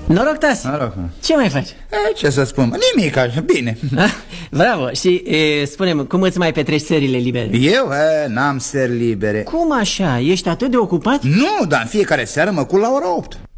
Noroc, Tasi. Noroc. Ce mai faci? Ce să spun? Nimic, bine. Bravo. Și spune-mi, cum îți mai petreci serile libere? Eu? N-am seri libere. Cum așa? Ești atât de ocupat? Nu, dar în fiecare seară mă culc la ora 8.